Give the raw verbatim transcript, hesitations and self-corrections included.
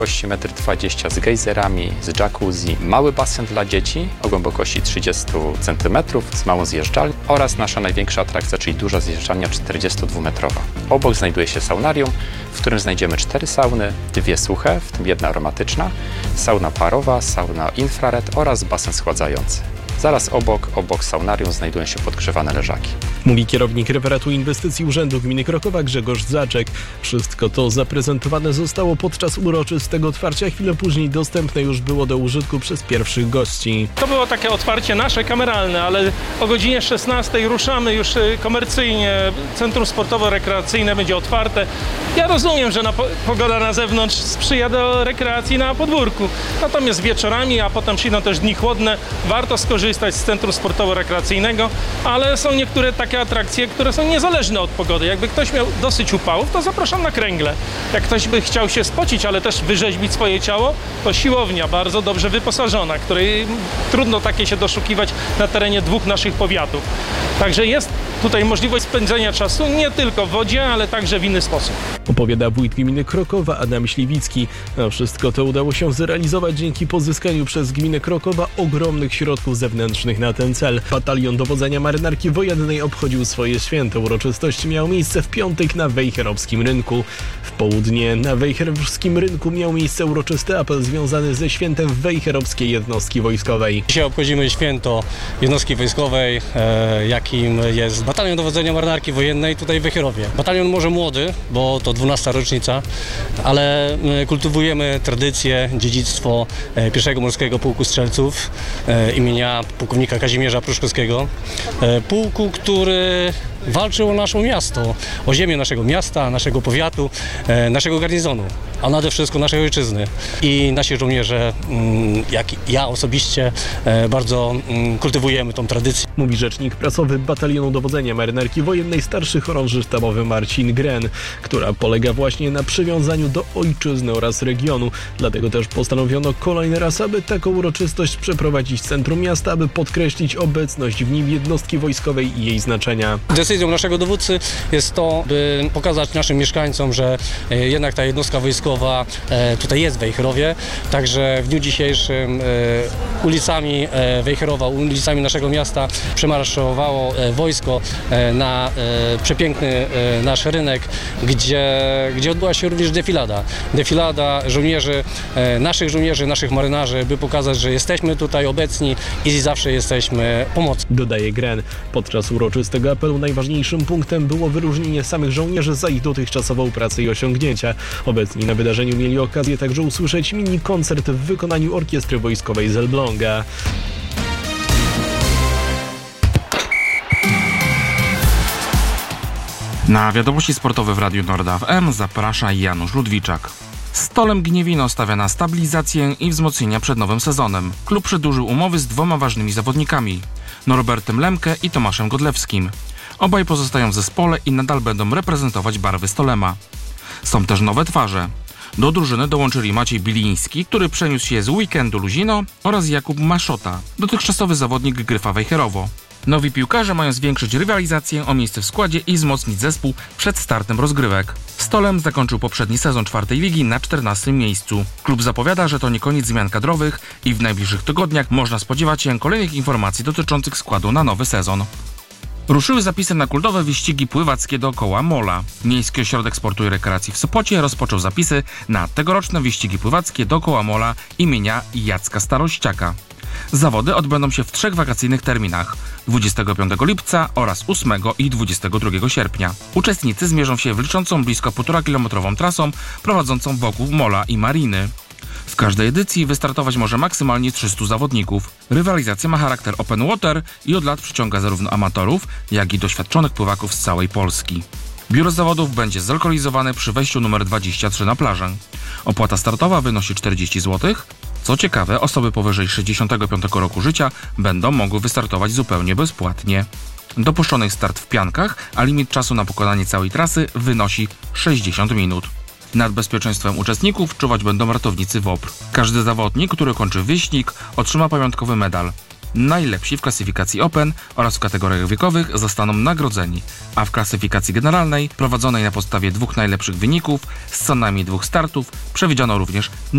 metr dwadzieścia z gejzerami, z jacuzzi, mały basen dla dzieci o głębokości trzydzieści centymetrów z małą zjeżdżalnią oraz nasza największa atrakcja, czyli duża zjeżdżalnia czterdziestodwumetrowa. Obok znajduje się saunarium, w którym znajdziemy cztery sauny, dwie suche, w tym jedna aromatyczna, sauna parowa, sauna infrared oraz basen schładzający. Zaraz obok, obok saunarium znajdują się podgrzewane leżaki. Mówi kierownik referatu inwestycji Urzędu Gminy Krokowa Grzegorz Zaczek. Wszystko to zaprezentowane zostało podczas uroczystego otwarcia. Chwilę później dostępne już było do użytku przez pierwszych gości. To było takie otwarcie nasze, kameralne, ale o godzinie szesnastej ruszamy już komercyjnie. Centrum sportowo-rekreacyjne będzie otwarte. Ja rozumiem, że na po- pogoda na zewnątrz sprzyja do rekreacji na podwórku. Natomiast wieczorami, a potem przyjdą też dni chłodne, warto skorzystać z centrum sportowo-rekreacyjnego, ale są niektóre takie atrakcje, które są niezależne od pogody. Jakby ktoś miał dosyć upałów, to zapraszam na kręgle. Jak ktoś by chciał się spocić, ale też wyrzeźbić swoje ciało, to siłownia bardzo dobrze wyposażona, której trudno takie się doszukiwać na terenie dwóch naszych powiatów. Także jest tutaj możliwość spędzenia czasu nie tylko w wodzie, ale także w inny sposób. Opowiada wójt gminy Krokowa Adam Śliwicki. A wszystko to udało się zrealizować dzięki pozyskaniu przez gminę Krokowa ogromnych środków zewnętrznych na ten cel. Batalion Dowodzenia Marynarki Wojennej obchodził swoje święto. Uroczystość miała miejsce w piątek na Wejherowskim Rynku. W południe na Wejherowskim Rynku miał miejsce uroczysty apel związany ze świętem Wejherowskiej Jednostki Wojskowej. Dzisiaj obchodzimy święto Jednostki Wojskowej, e, jakim jest Batalion Dowodzenia Marynarki Wojennej tutaj w Wejherowie. Batalion może młody, bo to dwunasta rocznica, ale kultywujemy tradycję, dziedzictwo e, pierwszego Morskiego Pułku Strzelców e, imienia pułkownika Kazimierza Pruszkowskiego. E, pułku, który walczył o nasze miasto, o ziemię naszego miasta, naszego powiatu, e, naszego garnizonu, a nade wszystko naszej ojczyzny. I nasi żołnierze, mm, jak ja osobiście, e, bardzo mm, kultywujemy tą tradycję. Mówi rzecznik prasowy Batalionu Dowodzenia Marynarki Wojennej starszy chorąży sztabowy Marcin Gren, która polega właśnie na przywiązaniu do ojczyzny oraz regionu. Dlatego też postanowiono kolejny raz, aby taką uroczystość przeprowadzić w centrum miasta, aby podkreślić obecność w nim jednostki wojskowej i jej znaczenia. Decyzją naszego dowódcy jest to, by pokazać naszym mieszkańcom, że jednak ta jednostka wojskowa tutaj jest w Wejherowie. Także w dniu dzisiejszym ulicami Wejherowa, ulicami naszego miasta przemarszowało wojsko na przepiękny nasz rynek, gdzie, gdzie odbyła się również defilada. Defilada żołnierzy, naszych żołnierzy, naszych marynarzy, by pokazać, że jesteśmy tutaj obecni i zawsze jesteśmy pomocni. Dodaje Gren. Podczas uroczystego apelu najważniejszym punktem było wyróżnienie samych żołnierzy za ich dotychczasową pracę i osiągnięcia. Obecni na wydarzeniu mieli okazję także usłyszeć mini koncert w wykonaniu Orkiestry Wojskowej z Elbląga. Na wiadomości sportowe w Radiu Norda F M zaprasza Janusz Ludwiczak. Stolem Gniewino stawia na stabilizację i wzmocnienia przed nowym sezonem. Klub przedłużył umowy z dwoma ważnymi zawodnikami, Norbertem Lemke i Tomaszem Godlewskim. Obaj pozostają w zespole i nadal będą reprezentować barwy Stolema. Są też nowe twarze. Do drużyny dołączyli Maciej Biliński, który przeniósł się z Weekendu Luzino, oraz Jakub Maszota, dotychczasowy zawodnik Gryfa Wejherowo. Nowi piłkarze mają zwiększyć rywalizację o miejsce w składzie i wzmocnić zespół przed startem rozgrywek. Stolem zakończył poprzedni sezon czwartej ligi na czternastym miejscu. Klub zapowiada, że to nie koniec zmian kadrowych i w najbliższych tygodniach można spodziewać się kolejnych informacji dotyczących składu na nowy sezon. Ruszyły zapisy na kultowe wyścigi pływackie dookoła Mola. Miejski Ośrodek Sportu i Rekreacji w Sopocie rozpoczął zapisy na tegoroczne wyścigi pływackie dookoła Mola imienia Jacka Starościaka. Zawody odbędą się w trzech wakacyjnych terminach: dwudziestego piątego lipca oraz ósmego i dwudziestego drugiego sierpnia. Uczestnicy zmierzą się w liczącą blisko półtora kilometrową trasą prowadzącą wokół Mola i Mariny. W każdej edycji wystartować może maksymalnie trzystu zawodników. Rywalizacja ma charakter open water i od lat przyciąga zarówno amatorów, jak i doświadczonych pływaków z całej Polski. Biuro zawodów będzie zlokalizowane przy wejściu numer dwadzieścia trzy na plażę. Opłata startowa wynosi czterdzieści złotych. Co ciekawe, osoby powyżej sześćdziesiątego piątego roku życia będą mogły wystartować zupełnie bezpłatnie. Dopuszczony jest start w piankach, a limit czasu na pokonanie całej trasy wynosi sześćdziesiąt minut. Nad bezpieczeństwem uczestników czuwać będą ratownicy W O P R. Każdy zawodnik, który kończy wyścig, otrzyma pamiątkowy medal. Najlepsi w klasyfikacji Open oraz w kategoriach wiekowych zostaną nagrodzeni, a w klasyfikacji generalnej, prowadzonej na podstawie dwóch najlepszych wyników z co najmniej dwóch startów, przewidziano również